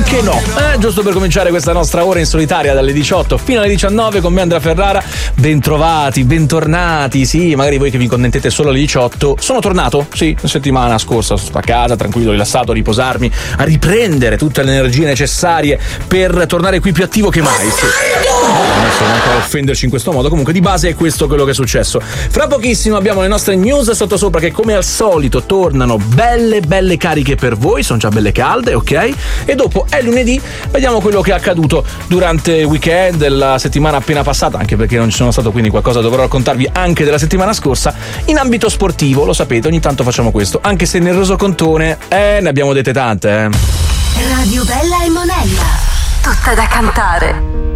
perché no? Giusto per cominciare questa nostra ora in solitaria dalle 18 fino alle 19 con me Andrea Ferrara. Bentrovati, bentornati. Sì, magari voi che vi connettete solo alle 18. Sono tornato, sì, la settimana scorsa sto a casa, tranquillo, rilassato, a riposarmi, a riprendere tutte le energie necessarie per tornare qui più attivo che mai. Sì. Adesso non a offenderci in questo modo, comunque di base è questo quello che è successo. Fra pochissimo abbiamo le nostre news sottosopra che come al solito tornano belle cariche per voi, sono già belle calde, ok? E dopo è lunedì, vediamo quello che è accaduto durante il weekend, la settimana appena passata, anche perché non ci sono stato, quindi qualcosa dovrò raccontarvi anche della settimana scorsa. In ambito sportivo, lo sapete, ogni tanto facciamo questo, anche se nel resocontone ne abbiamo dette tante. Radio Bella e Monella, tutta da cantare.